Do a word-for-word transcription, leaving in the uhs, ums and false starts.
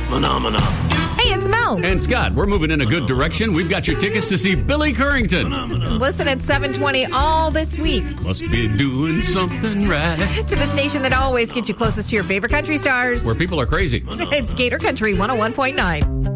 Phenomena. Hey, it's Mel. And Scott, we're moving in a good direction. We've got your tickets to see Billy Currington. Listen at seven twenty all this week. Must be doing something right. To the station that always gets you closest to your favorite country stars. Where people are crazy. It's Gator Country one oh one point nine.